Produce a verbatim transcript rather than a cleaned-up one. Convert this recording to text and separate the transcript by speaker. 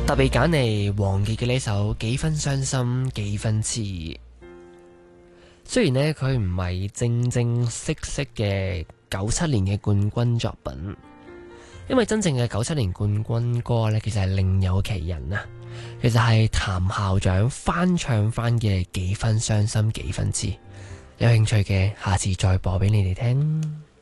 Speaker 1: 特別揀嚟王傑嘅呢首幾分傷心幾分痴。雖然呢，佢唔係正正式式嘅九七年嘅冠軍作品，因為真正嘅九七年冠軍歌呢，其實係另有其人啊。其實係譚校長翻唱翻嘅幾分傷心幾分痴。有興趣嘅下次再播俾你哋聽。